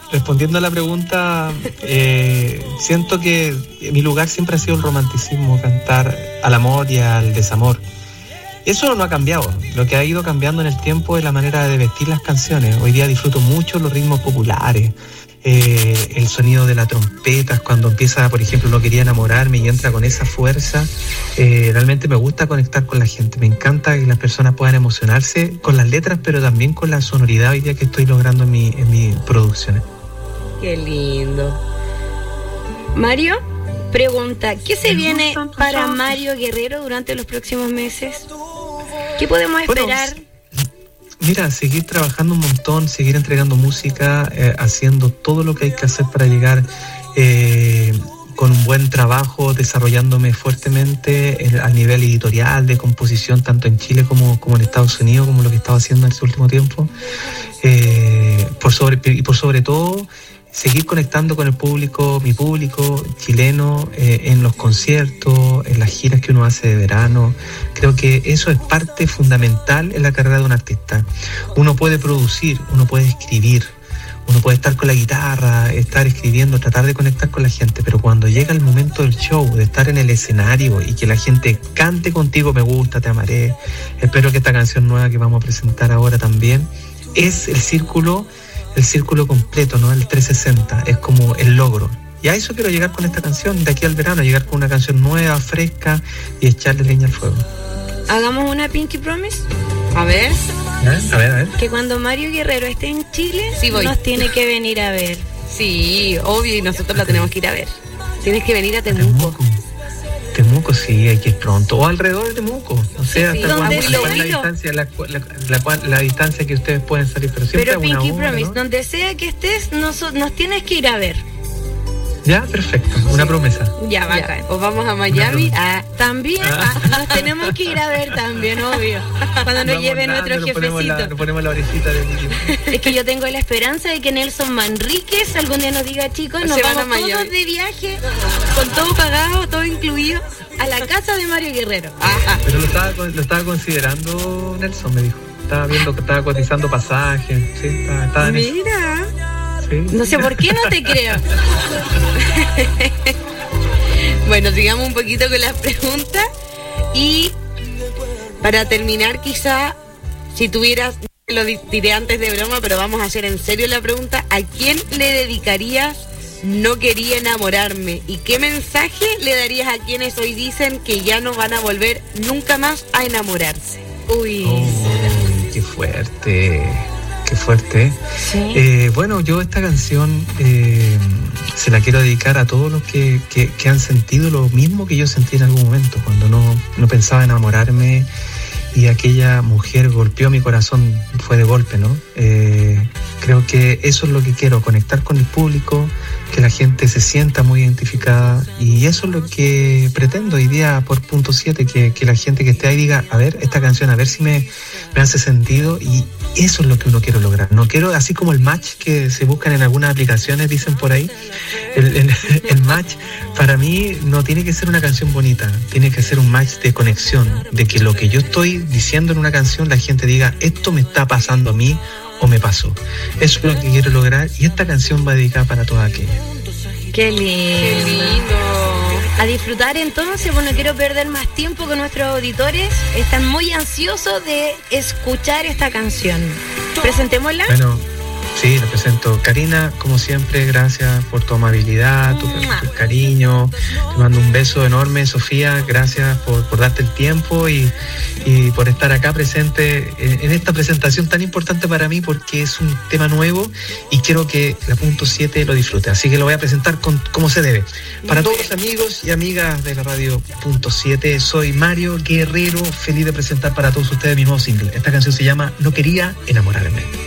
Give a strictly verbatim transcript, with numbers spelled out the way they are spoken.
respondiendo a la pregunta, eh, siento que mi lugar siempre ha sido el romanticismo, cantar al amor y al desamor. Eso no ha cambiado. Lo que ha ido cambiando en el tiempo es la manera de vestir las canciones. Hoy día disfruto mucho los ritmos populares, eh, el sonido de las trompetas, cuando empieza, por ejemplo, No quería enamorarme y entra con esa fuerza. Eh, realmente me gusta conectar con la gente. Me encanta que las personas puedan emocionarse con las letras, pero también con la sonoridad hoy día que estoy logrando en mi, en mis producciones. Qué lindo. Mario pregunta, ¿qué se viene para Mario Guerrero durante los próximos meses? ¿Qué podemos esperar? Bueno, mira, seguir trabajando un montón, seguir entregando música, eh, haciendo todo lo que hay que hacer para llegar eh, con un buen trabajo, desarrollándome fuertemente eh, a nivel editorial, de composición, tanto en Chile como, como en Estados Unidos, como lo que he estado haciendo en este último tiempo. Eh, por sobre, y por sobre todo, seguir conectando con el público, mi público chileno, eh, en los conciertos, en las giras que uno hace de verano. Creo que eso es parte fundamental en la carrera de un artista. Uno puede producir, uno puede escribir, uno puede estar con la guitarra, estar escribiendo, tratar de conectar con la gente, pero cuando llega el momento del show, de estar en el escenario y que la gente cante contigo, me gusta, te amaré, espero que esta canción nueva que vamos a presentar ahora también, es el círculo el círculo completo, ¿no? El trescientos sesenta, es como el logro. Y a eso quiero llegar con esta canción, de aquí al verano, llegar con una canción nueva, fresca y echarle leña al fuego. Hagamos una Pinky Promise. A ver. A ver, a ver. Que cuando Mario Guerrero esté en Chile, sí, voy. Nos tiene que venir a ver. Sí, obvio, y nosotros la tenemos que ir a ver. Tienes que venir a Temuco. Temuco, Temuco sí, hay que ir pronto. O alrededor de Temuco. No sé, sí, hasta sí. cuándo, ¿Dónde la, lo la, distancia, la, la, la, la distancia que ustedes pueden salir. Pero siempre Pero Pinky una hora, Promise, ¿no? donde sea que estés, nos, nos tienes que ir a ver. Ya, perfecto, una promesa. Ya, bacán. O vamos a Miami. Ah, también, ah. Ah, nos tenemos que ir a ver también, obvio. Cuando nos lleve nuestro nos jefecito. Ponemos la, nos ponemos la orejita de Es que yo tengo la esperanza de que Nelson Manríquez algún día nos diga, chicos, nos Se vamos van a todos Miami. de viaje, con todo pagado, todo incluido, a la casa de Mario Guerrero. Ajá. Pero lo estaba, lo estaba considerando Nelson, me dijo. Estaba viendo que estaba cotizando pasajes. Sí, estaba, estaba en Mira. eso. Sí. No sé por qué no te creo. Bueno, sigamos un poquito con las preguntas. Y para terminar, quizá, si tuvieras, lo diré antes de broma, pero vamos a hacer en serio la pregunta, ¿a quién le dedicarías No quería enamorarme? ¿Y qué mensaje le darías a quienes hoy dicen que ya no van a volver nunca más a enamorarse? Uy, oh, qué fuerte. Qué fuerte. ¿sí? Eh, bueno, yo esta canción eh, se la quiero dedicar a todos los que, que, que han sentido lo mismo que yo sentí en algún momento, cuando no, no pensaba enamorarme y aquella mujer golpeó mi corazón, fue de golpe, ¿no? Eh, creo que eso es lo que quiero, conectar con el público, que la gente se sienta muy identificada, y eso es lo que pretendo hoy día por Punto siete, que, que la gente que esté ahí diga, a ver, esta canción, a ver si me, me hace sentido, y eso es lo que uno quiere lograr. No quiero, así como el match que se buscan en algunas aplicaciones, dicen por ahí, el, el, el match para mí no tiene que ser una canción bonita, tiene que ser un match de conexión, de que lo que yo estoy diciendo en una canción, la gente diga, esto me está pasando a mí, o me pasó. Eso es lo que quiero lograr, y esta canción va dedicada para todas aquellas. Qué lindo. Qué lindo. A disfrutar entonces, bueno, quiero perder más tiempo con nuestros auditores. Están muy ansiosos de escuchar esta canción. ¿Presentémosla? Bueno, sí, la presento. Karina, como siempre, gracias por tu amabilidad, tu, tu cariño. Te mando un beso enorme, Sofía. Gracias por, por darte el tiempo y, y por estar acá presente en, en esta presentación tan importante para mí, porque es un tema nuevo y quiero que la Punto siete lo disfrute. Así que lo voy a presentar con, como se debe. Para todos los amigos y amigas de la radio Punto siete, soy Mario Guerrero, feliz de presentar para todos ustedes mi nuevo single. Esta canción se llama No quería enamorarme.